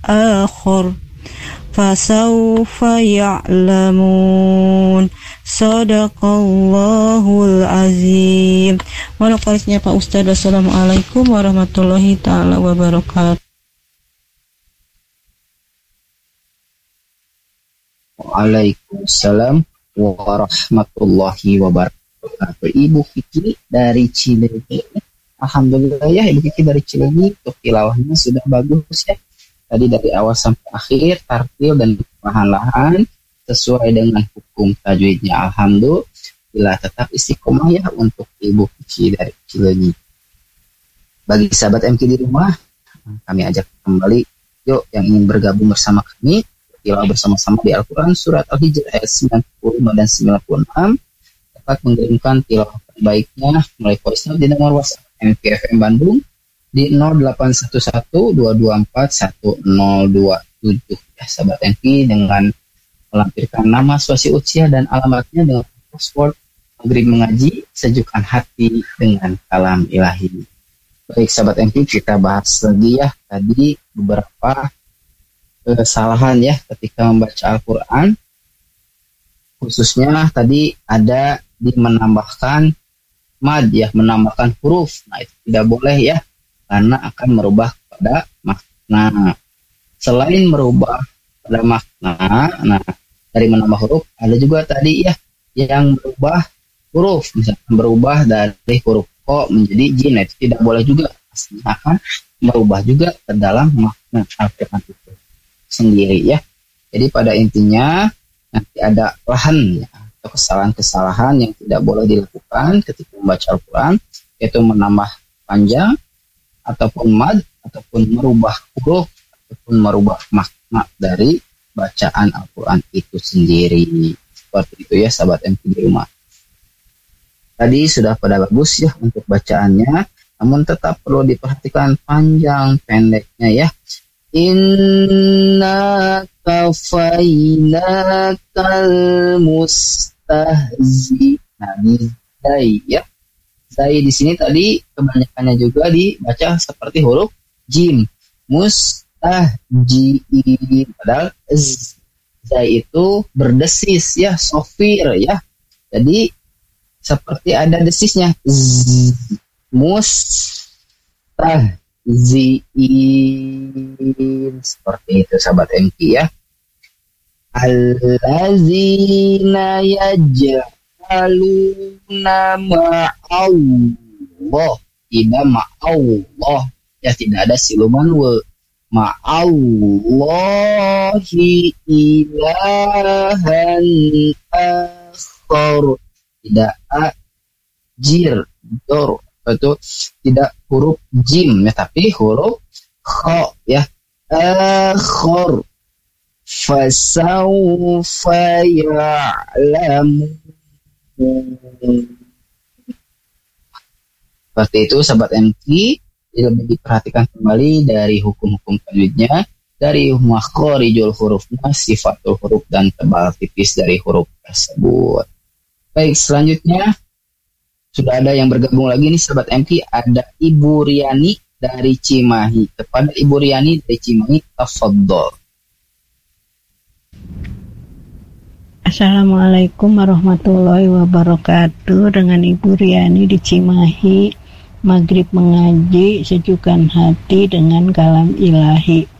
آخر فسوف يعلمون. Sadaqallahul azim. Mohon koreksinya Pak Ustadz. Assalamualaikum warahmatullahi taala wabarakatuh. Waalaikumsalam warahmatullahi wabarakatuh. Ibu Kiki dari Cileunyi. Alhamdulillah ya Ibu Kiki dari Cileunyi, untuk tilawahnya sudah bagus ya. Tadi dari awal sampai akhir tartil dan perlahan-lahan sesuai dengan hukum tajwidnya. Alhamdulillah tetap istiqomah ya untuk Ibu Kiki dari Cileunyi. Bagi sahabat MK di rumah, kami ajak kembali yuk yang ingin bergabung bersama kami tilawah bersama-sama di Al-Quran Surat Al-Hijr ayat 95 dan 96 dapat mengirimkan tilawah terbaiknya melalui voice note di nomor WhatsApp MPFM Bandung di 0811-224-1027 ya sahabat MK, dengan melampirkan nama, spasi usia dan alamatnya dengan password Maghrib Mengaji, sejukkan hati dengan kalam ilahi. Baik sahabat MK, kita bahas lagi ya tadi beberapa kesalahan ya ketika membaca Al-Quran, khususnya tadi ada di menambahkan mad ya, menambahkan huruf. Nah itu tidak boleh ya, karena akan merubah pada makna. Selain merubah pada makna, nah dari menambah huruf ada juga tadi ya yang berubah huruf, misalkan berubah dari huruf ko menjadi jin. Nah, itu tidak boleh juga, aslinya akan merubah juga ke dalam makna Al-Quran itu sendiri ya. Jadi pada intinya nanti ada lahan ya, atau kesalahan-kesalahan yang tidak boleh dilakukan ketika membaca Al-Quran, yaitu menambah panjang ataupun mad ataupun merubah huruf ataupun merubah makna dari bacaan Al-Quran itu sendiri. Seperti itu ya sahabat MK di rumah. Tadi sudah pada bagus ya untuk bacaannya, namun tetap perlu diperhatikan panjang pendeknya ya. Inna kafainakal mustahzi. Nah, di zai ya. Zai di sini tadi kebanyakannya juga dibaca seperti huruf jim. Mustahji. Padahal zai itu berdesis ya, sofir ya. Jadi seperti ada desisnya. Mustah ziin, seperti itu sahabat MK ya. Allazina yaj'aluna ma'allah, tidak ma'allah ya, tidak ada siluman wa, ma'allahi ilahan akhar, tidak ajir dor, itu tidak huruf jim ya, tapi huruf kha ya, akhir. Fasawfa ya'lamun. Seperti itu sahabat MK, lebih diperhatikan kembali dari hukum-hukum tajwidnya, dari makharijul hurufnya, sifatul huruf dan tebal tipis dari huruf tersebut. Baik, selanjutnya sudah ada yang bergabung lagi nih sahabat MK, ada Ibu Riani dari Cimahi. Kepada Ibu Riani dari Cimahi, tafadhol. Assalamualaikum warahmatullahi wabarakatuh. Dengan Ibu Riani di Cimahi, Maghrib Mengaji, sejukkan hati dengan kalam ilahi.